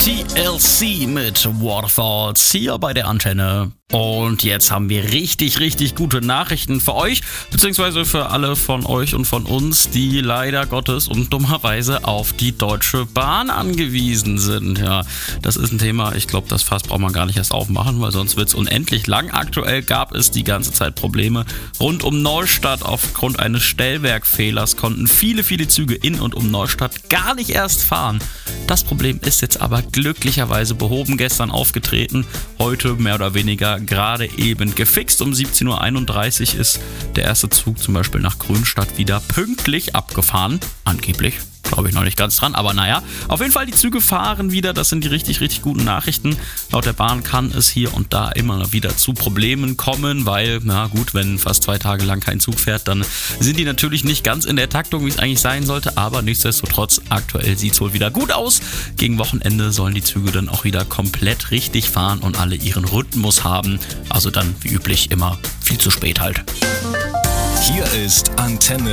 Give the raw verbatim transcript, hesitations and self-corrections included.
T L C mit Waterfalls hier bei der Antenne. Und jetzt haben wir richtig, richtig gute Nachrichten für euch, beziehungsweise für alle von euch und von uns, die leider Gottes und dummerweise auf die Deutsche Bahn angewiesen sind. Ja, das ist ein Thema, ich glaube, das Fass braucht man gar nicht erst aufmachen, weil sonst wird es unendlich lang. Aktuell gab es die ganze Zeit Probleme. Rund um Neustadt aufgrund eines Stellwerkfehlers konnten viele, viele Züge in und um Neustadt gar nicht erst fahren. Das Problem ist jetzt aber glücklicherweise behoben, gestern aufgetreten, heute mehr oder weniger gerade eben gefixt. Um siebzehn Uhr einunddreißig ist der erste Zug zum Beispiel nach Grünstadt wieder pünktlich abgefahren, angeblich. Glaube ich noch nicht ganz dran, aber naja. Auf jeden Fall, die Züge fahren wieder, das sind die richtig, richtig guten Nachrichten. Laut der Bahn kann es hier und da immer wieder zu Problemen kommen, weil, na gut, wenn fast zwei Tage lang kein Zug fährt, dann sind die natürlich nicht ganz in der Taktung, wie es eigentlich sein sollte, aber nichtsdestotrotz, aktuell sieht es wohl wieder gut aus. Gegen Wochenende sollen die Züge dann auch wieder komplett richtig fahren und alle ihren Rhythmus haben. Also dann, wie üblich, immer viel zu spät halt. Hier ist Antenne